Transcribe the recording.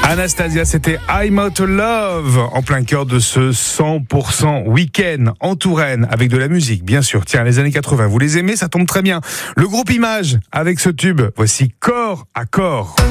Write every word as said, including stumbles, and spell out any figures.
Anastasia, c'était I'm Out of Love, en plein cœur de ce cent pour cent week-end en Touraine, avec de la musique, bien sûr. Tiens, les années quatre-vingts, vous les aimez, ça tombe très bien. Le groupe Image, avec ce tube, voici Corps à Corps.